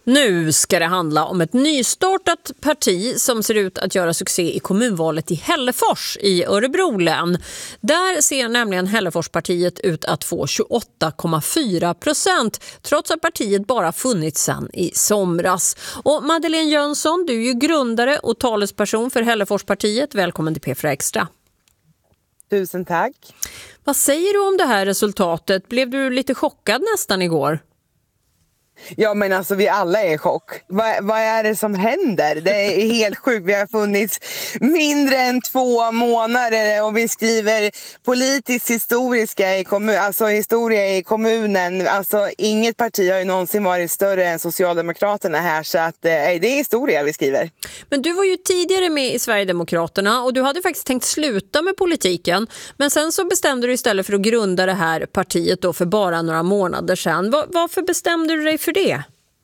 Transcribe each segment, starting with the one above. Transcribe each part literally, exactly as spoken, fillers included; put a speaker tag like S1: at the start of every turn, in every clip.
S1: Nu ska det handla om ett nystartat parti som ser ut att göra succé i kommunvalet i Hällefors i Örebro län. Där ser nämligen Hälleforspartiet ut att få tjugoåtta komma fyra procent trots att partiet bara funnits sedan i somras. Och Madeleine Jönsson, du är ju grundare och talesperson för Hälleforspartiet. Välkommen till P fyra Extra.
S2: Tusen tack.
S1: Vad säger du om det här resultatet? Blev du lite chockad nästan igår?
S2: Ja, men alltså vi alla är i chock. Vad, vad är det som händer? Det är helt sjukt. Vi har funnits mindre än två månader och vi skriver politiskt historiska i kommun, alltså historia i kommunen. Alltså inget parti har ju någonsin varit större än Socialdemokraterna här, så att eh, det är historia vi skriver.
S1: Men du var ju tidigare med i Sverigedemokraterna och du hade faktiskt tänkt sluta med politiken. Men sen så bestämde du istället för att grunda det här partiet då för bara några månader sedan. Var, varför bestämde du dig för det?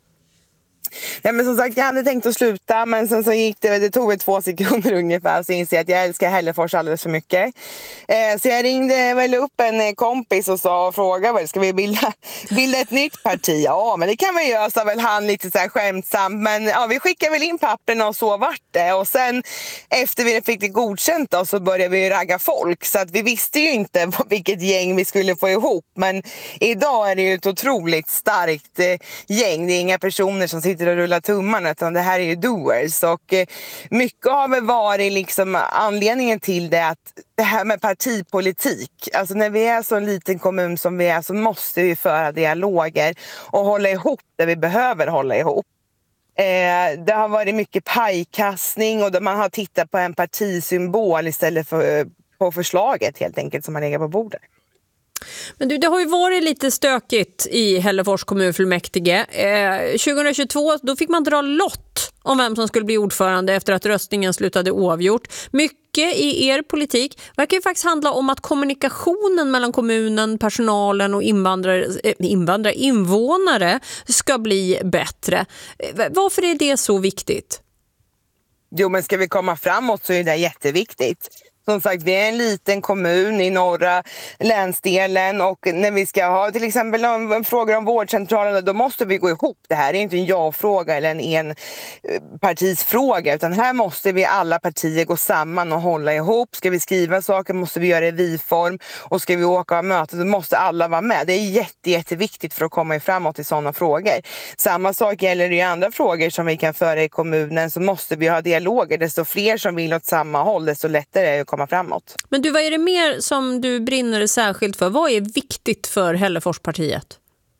S2: Ja, men som sagt, jag hade tänkt att sluta, men sen så gick det, det tog väl två sekunder ungefär, så inser jag att jag älskar Hällefors alldeles för mycket. Eh, så jag ringde väl upp en kompis och sa och frågade väl, ska vi bilda, bilda ett nytt parti? Ja, men det kan vi göra, sa väl han lite så här skämtsamt, men ja, vi skickade väl in papperna och så vart det. Och sen efter vi fick det godkänt då, så började vi ragga folk, så att vi visste ju inte vilket gäng vi skulle få ihop, men idag är det ju ett otroligt starkt eh, gäng. Det är inga personer som sitter och rulla tummarna, utan det här är ju doers, och eh, mycket har väl varit liksom anledningen till det, att det här med partipolitik, alltså när vi är så en liten kommun som vi är, så måste vi föra dialoger och hålla ihop det vi behöver hålla ihop. Eh, det har varit mycket pajkastning och där man har tittat på en partisymbol istället för på förslaget helt enkelt som man lägger på bordet.
S1: Men du, det har ju varit lite stökigt i Hällefors kommunfullmäktige. Eh, tjugohundratjugotvå då fick man dra lott om vem som skulle bli ordförande efter att röstningen slutade oavgjort. Mycket i er politik verkar ju faktiskt handla om att kommunikationen mellan kommunen, personalen och invandrare, eh, invandrare, invånare ska bli bättre. Eh, varför är det så viktigt?
S2: Jo, men ska vi komma framåt så är det jätteviktigt. Som sagt, vi är en liten kommun i norra länsdelen, och när vi ska ha till exempel en fråga om vårdcentralen, då måste vi gå ihop. Det här är inte en ja-fråga eller en enpartisfråga, utan här måste vi alla partier gå samman och hålla ihop. Ska vi skriva saker måste vi göra det i vi-form, och ska vi åka och möta så måste alla vara med. Det är jätte, jätteviktigt för att komma framåt i sådana frågor. Samma sak gäller i andra frågor som vi kan föra i kommunen, så måste vi ha dialoger. Desto fler som vill åt samma håll, desto lättare är det komma framåt.
S1: Men du, vad är det mer som du brinner särskilt för? Vad är viktigt för Hälleforspartiet?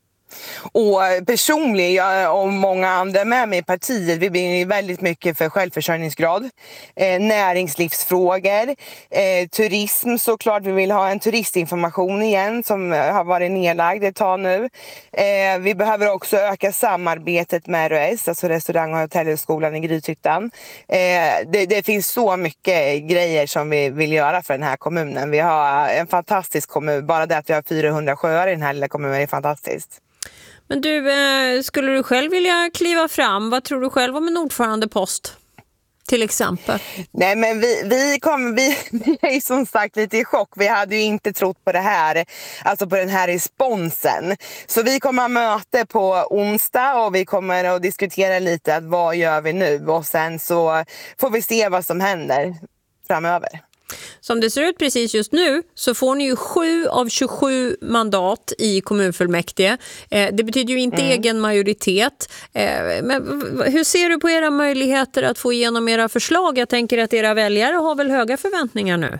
S2: Och personligen, jag och många andra med mig i partiet, vi brinner väldigt mycket för självförsörjningsgrad, eh, näringslivsfrågor, eh, turism såklart. Vi vill ha en turistinformation igen som har varit nedlagd ett tag nu. Eh, vi behöver också öka samarbetet med R Ö S, alltså restaurang- och hotellhögskolan i Grythyttan. Eh, det, det finns så mycket grejer som vi vill göra för den här kommunen. Vi har en fantastisk kommun, bara det att vi har fyrahundra sjöar i den här lilla kommunen är fantastiskt.
S1: Men du, skulle du själv vilja kliva fram? Vad tror du själv om en ordförandepost? Till exempel.
S2: Nej, men vi, vi, kom, vi, vi är som sagt lite i chock. Vi hade ju inte trott på det här, alltså på den här responsen. Så vi kommer att möta på onsdag och vi kommer att diskutera lite att vad gör vi nu? Och sen så får vi se vad som händer framöver.
S1: Som det ser ut precis just nu så får ni ju sju av tjugosju mandat i kommunfullmäktige. Eh, det betyder ju inte mm. egen majoritet. Eh, men hur ser du på era möjligheter att få igenom era förslag? Jag tänker att era väljare har väl höga förväntningar nu?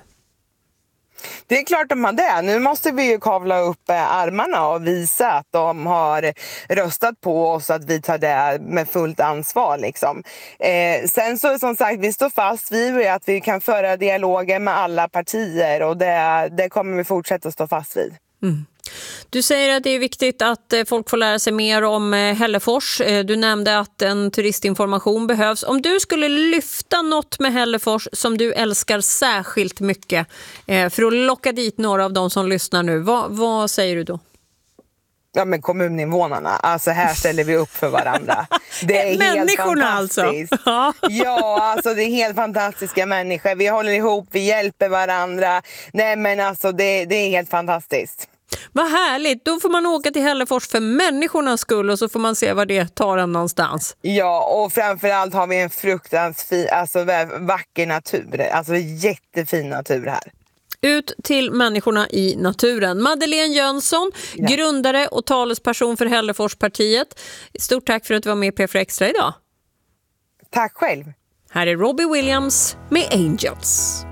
S2: Det är klart de har det. Nu måste vi ju kavla upp armarna och visa att de har röstat på oss, att vi tar det med fullt ansvar. Liksom. Eh, sen så som sagt, vi står fast vid att vi kan föra dialoger med alla partier, och det, det kommer vi fortsätta stå fast vid. Mm.
S1: Du säger att det är viktigt att folk får lära sig mer om Hällefors. Du nämnde att en turistinformation behövs. Om du skulle lyfta något med Hällefors som du älskar särskilt mycket för att locka dit några av de som lyssnar nu, vad, vad säger du då?
S2: Ja, men kommuninvånarna. Alltså här ställer vi upp för varandra. Det är helt fantastiskt. Alltså. Ja, alltså det är helt fantastiska människor. Vi håller ihop, vi hjälper varandra. Nej, men alltså det, det är helt fantastiskt.
S1: Vad härligt, då får man åka till Hällefors för människornas skull och så får man se vad det tar en någonstans.
S2: Ja, och framförallt har vi en fruktansvärt alltså, vacker natur, alltså jättefin natur här.
S1: Ut till människorna i naturen. Madeleine Jönsson, ja. grundare och talesperson för Hälleforspartiet. Stort tack för att du var med i P fyra Extra idag.
S2: Tack själv.
S1: Här är Robbie Williams med Angels.